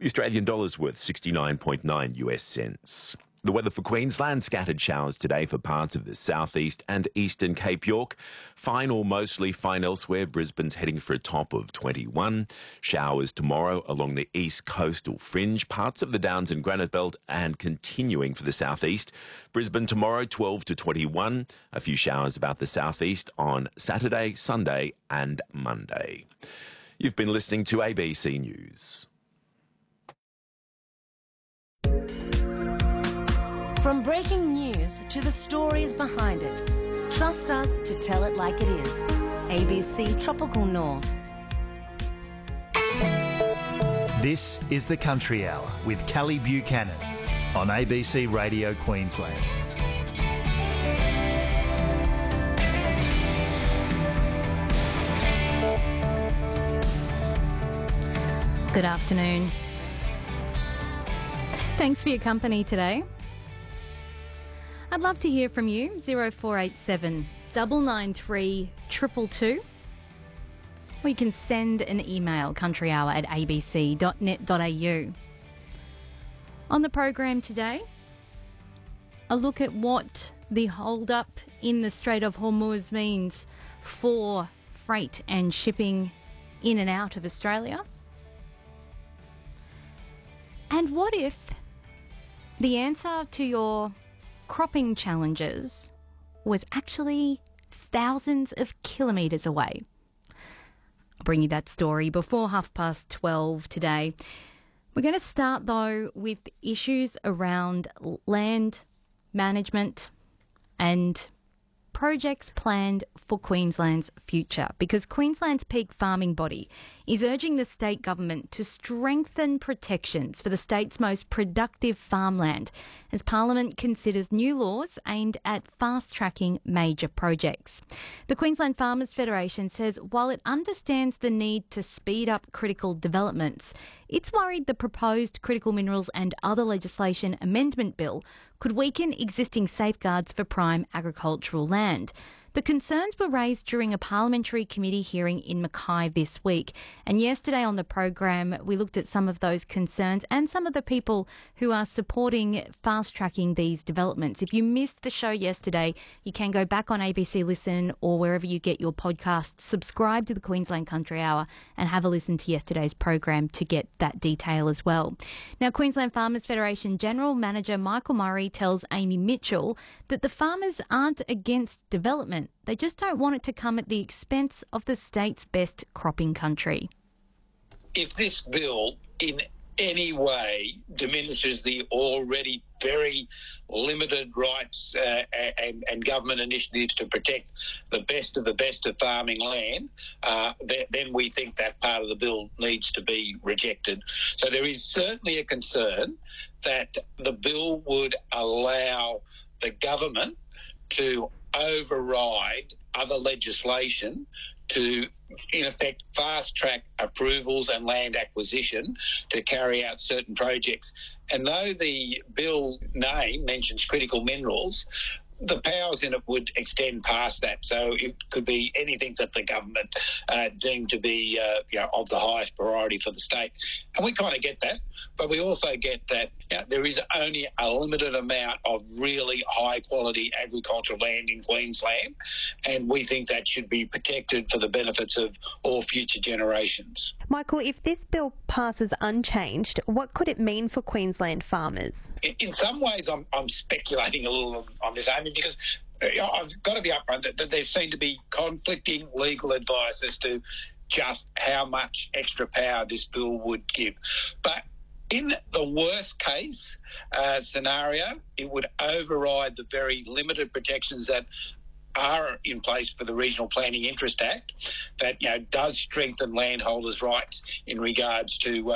The Australian dollar's worth 69.9 US cents. The weather for Queensland, scattered showers today for parts of the southeast and eastern Cape York. Fine or mostly fine elsewhere. Brisbane's heading for a top of 21. Showers tomorrow along the east coastal fringe, parts of the Downs and Granite Belt, and continuing for the southeast. Brisbane tomorrow 12 to 21. A few showers about the southeast on Saturday, Sunday and Monday. You've been listening to ABC News. From breaking news to the stories behind it, trust us to tell it like it is. ABC Tropical North. This is the Country Hour with Callie Buchanan on ABC Radio Queensland. Good afternoon. Thanks for your company today. I'd love to hear from you, 0487 993 222. Or you can send an email, countryhour@abc.net.au. On the program today, a look at what the hold-up in the Strait of Hormuz means for freight and shipping in and out of Australia. And what if the answer to your cropping challenges was actually thousands of kilometres away? I'll bring you that story before 12:30 today. We're going to start, though, with issues around land management and projects planned for Queensland's future, because Queensland's peak farming body is urging the state government to strengthen protections for the state's most productive farmland as Parliament considers new laws aimed at fast-tracking major projects. The Queensland Farmers Federation says while it understands the need to speed up critical developments, it's worried the proposed critical minerals and other legislation amendment bill could weaken existing safeguards for prime agricultural land. The concerns were raised during a parliamentary committee hearing in Mackay this week. And yesterday on the program, we looked at some of those concerns and some of the people who are supporting fast-tracking these developments. If you missed the show yesterday, you can go back on ABC Listen or wherever you get your podcasts, subscribe to the Queensland Country Hour and have a listen to yesterday's program to get that detail as well. Now, Queensland Farmers Federation General Manager Michael Murray tells Amy Mitchell that the farmers aren't against development. They just don't want it to come at the expense of the state's best cropping country. If this bill in any way diminishes the already very limited rights and government initiatives to protect the best of farming land, then we think that part of the bill needs to be rejected. So there is certainly a concern that the bill would allow the government to override other legislation to, in effect, fast-track approvals and land acquisition to carry out certain projects. And though the bill name mentions critical minerals, the powers in it would extend past that. So it could be anything that the government deemed to be of the highest priority for the state. And we kind of get that, but we also get that there is only a limited amount of really high-quality agricultural land in Queensland, and we think that should be protected for the benefits of all future generations. Michael, if this bill passes unchanged, what could it mean for Queensland farmers? In some ways, I'm speculating a little on this, Amy, because I've got to be upfront that there seem to be conflicting legal advice as to just how much extra power this bill would give. But in the worst case scenario, it would override the very limited protections that are in place for the Regional Planning Interest Act that does strengthen landholders' rights in regards to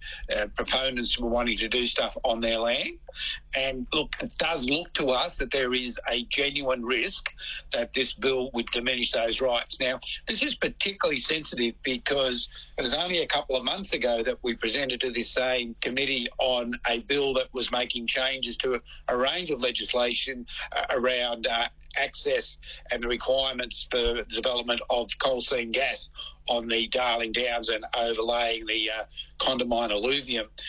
proponents who are wanting to do stuff on their land. And look, it does look to us that there is a genuine risk that this bill would diminish those rights. Now, this is particularly sensitive because it was only a couple of months ago that we presented to this same committee on a bill that was making changes to a range of legislation around access and the requirements for the development of coal seam gas on the Darling Downs and overlaying the Condamine alluvium.